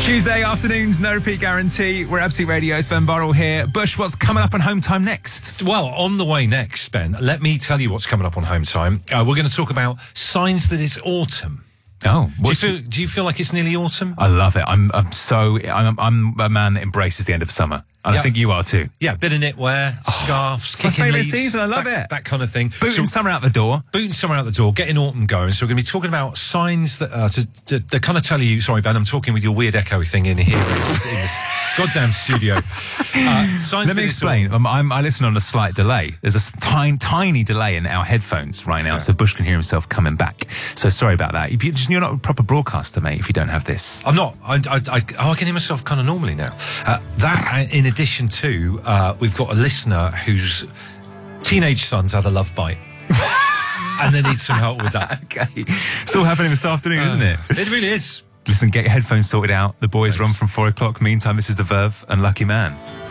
Tuesday afternoons, no repeat guarantee. We're Absolute Radio. It's Ben Burrell here. Bush, what's coming up on Home Time next? Well, on the way next, Ben, let me tell you what's coming up on Home Time. We're going to talk about signs that it's autumn. Oh, do you feel like it's nearly autumn? I love it. I'm a man that embraces the end of summer. And I think you are too. Yeah, bit of knitwear, scarves, it's my kicking favourite leaves. season, I love it. That kind of thing. Booting summer out the door. Getting autumn going. So we're going to be talking about signs that to kind of tell you, sorry, Ben, I'm talking with your weird echo thing in here in this goddamn studio. Let me explain. I listen on a slight delay. There's a tiny delay in our headphones right now, so Bush can hear himself coming back. So sorry about that. You're not a proper broadcaster, mate, if you don't have this. I'm not. I can hear myself kind of normally now. That, in addition to, we've got a listener whose teenage son's had a love bite. And they need some help with that. Okay. It's all happening this afternoon, isn't it? It really is. Listen, get your headphones sorted out. The boys run from 4 o'clock. Meantime, this is The Verve and Lucky Man.